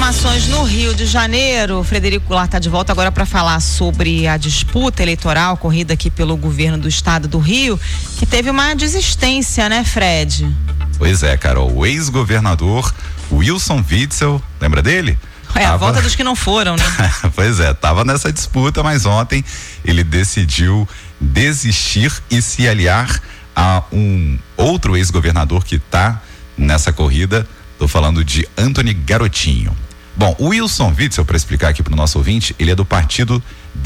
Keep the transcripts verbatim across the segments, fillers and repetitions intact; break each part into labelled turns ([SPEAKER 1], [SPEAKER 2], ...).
[SPEAKER 1] informações no Rio de Janeiro. O Frederico Goulart está de volta agora para falar sobre a disputa eleitoral ocorrida aqui pelo governo do estado do Rio, que teve uma desistência, né, Fred?
[SPEAKER 2] Pois é, Carol. O ex-governador Wilson Witzel, lembra dele?
[SPEAKER 1] É, tava... a volta dos que não foram, né?
[SPEAKER 2] Pois é, tava nessa disputa, mas ontem ele decidiu desistir e se aliar a um outro ex-governador que está nessa corrida. Tô falando de Antony Garotinho. Bom, o Wilson Witzel, para explicar aqui pro nosso ouvinte, ele é do Partido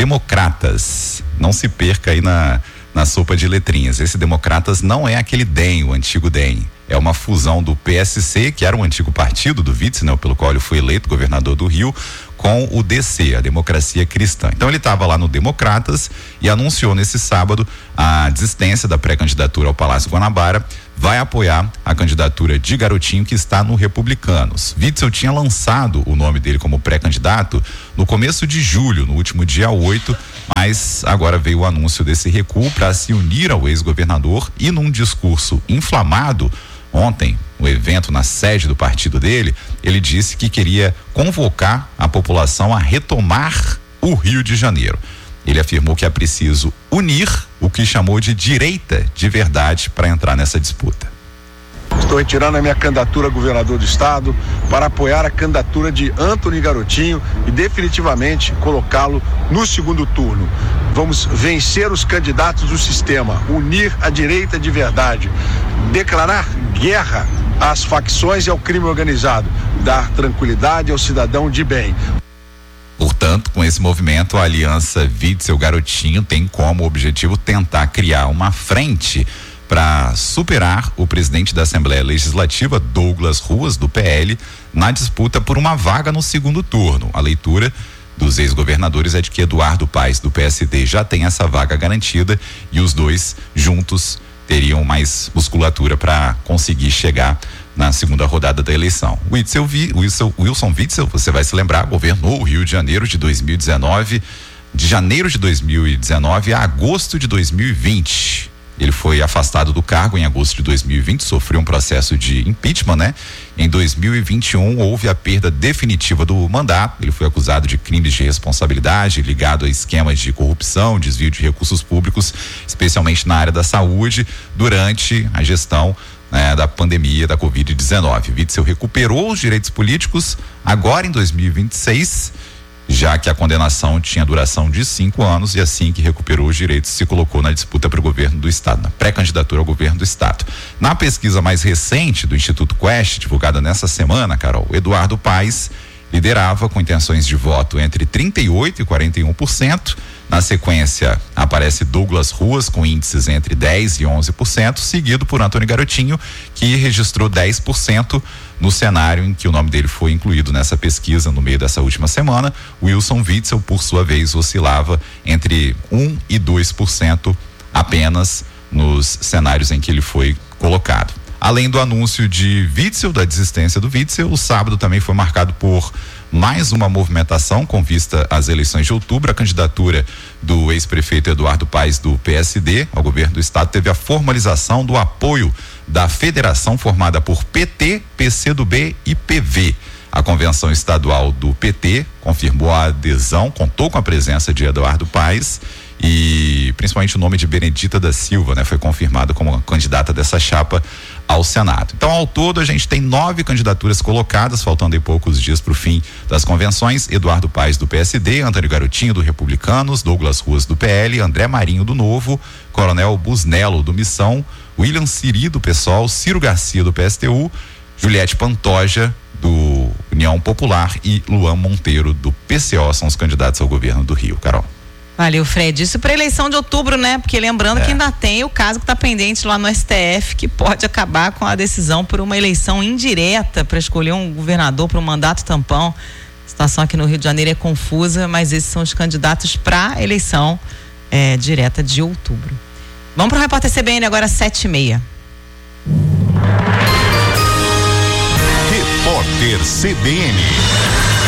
[SPEAKER 2] Democratas. Não se perca aí na, na sopa de letrinhas. Esse Democratas não é aquele D E M, o antigo D E M. É uma fusão do P S C, que era um antigo partido do Witzel, né, pelo qual ele foi eleito governador do Rio, com o D C, a Democracia Cristã. Então ele estava lá no Democratas e anunciou nesse sábado a desistência da pré-candidatura ao Palácio Guanabara, vai apoiar a candidatura de Garotinho, que está no Republicanos. Witzel tinha lançado o nome dele como pré-candidato no começo de julho, no último dia oito, mas agora veio o anúncio desse recuo para se unir ao ex-governador e, num discurso inflamado ontem, no evento na sede do partido dele, ele disse que queria convocar a população a retomar o Rio de Janeiro. Ele afirmou que é preciso unir o que chamou de direita de verdade para entrar nessa disputa.
[SPEAKER 3] Estou retirando a minha candidatura a governador do estado para apoiar a candidatura de Antony Garotinho e definitivamente colocá-lo no segundo turno. Vamos vencer os candidatos do sistema, unir a direita de verdade, declarar guerra às facções e ao crime organizado, dar tranquilidade ao cidadão de bem.
[SPEAKER 2] Portanto, com esse movimento, a aliança Witzel-Garotinho tem como objetivo tentar criar uma frente para superar o presidente da Assembleia Legislativa, Douglas Ruas, do P L, na disputa por uma vaga no segundo turno. A leitura dos ex-governadores é de que Eduardo Paes, do P S D, já tem essa vaga garantida e os dois juntos teriam mais musculatura para conseguir chegar na segunda rodada da eleição. Witzel, Wilson, Wilson Witzel, você vai se lembrar, governou o Rio de Janeiro de dois mil e dezenove, de janeiro de dois mil e dezenove a agosto de dois mil e vinte. Ele foi afastado do cargo em agosto de dois mil e vinte, sofreu um processo de impeachment, né? Em dois mil e vinte e um houve a perda definitiva do mandato. Ele foi acusado de crimes de responsabilidade ligado a esquemas de corrupção, desvio de recursos públicos, especialmente na área da saúde, durante a gestão, né, da pandemia da covid dezenove. Witzel recuperou os direitos políticos agora em dois mil e vinte e seis, já que a condenação tinha duração de cinco anos, e assim que recuperou os direitos se colocou na disputa para o governo do estado, na pré-candidatura ao governo do estado. Na pesquisa mais recente do Instituto Quest, divulgada nessa semana, Carol, Eduardo Paes liderava com intenções de voto entre trinta e oito por cento e quarenta e um por cento. Na sequência aparece Douglas Ruas com índices entre dez e onze por cento, seguido por Antony Garotinho, que registrou dez por cento no cenário em que o nome dele foi incluído nessa pesquisa no meio dessa última semana. Wilson Witzel, por sua vez, oscilava entre um e dois por cento apenas nos cenários em que ele foi colocado. Além do anúncio de Witzel, da desistência do Witzel, o sábado também foi marcado por mais uma movimentação com vista às eleições de outubro. A candidatura do ex-prefeito Eduardo Paes, do P S D, ao governo do estado, teve a formalização do apoio da federação formada por P T, P C do B e P V. A convenção estadual do P T confirmou a adesão, contou com a presença de Eduardo Paes e principalmente o nome de Benedita da Silva, né, foi confirmado como candidata dessa chapa ao Senado. Então, ao todo, a gente tem nove candidaturas colocadas, faltando aí poucos dias para o fim das convenções: Eduardo Paes, do P S D, Antony Garotinho, do Republicanos, Douglas Ruas, do P L, André Marinho, do Novo, Coronel Busnello, do Missão, William Siri, do PSOL, Ciro Garcia, do P S T U, Juliette Pantoja, do União Popular, e Luan Monteiro, do P C O, são os candidatos ao governo do Rio. Carol.
[SPEAKER 1] Valeu, Fred. Isso para eleição de outubro, né? Porque lembrando é. que ainda tem o caso que está pendente lá no S T F, que pode acabar com a decisão por uma eleição indireta para escolher um governador para um mandato tampão. A situação aqui no Rio de Janeiro é confusa, mas esses são os candidatos para a eleição é, direta de outubro. Vamos para o Repórter C B N agora, sete e meia.
[SPEAKER 4] Repórter C B N.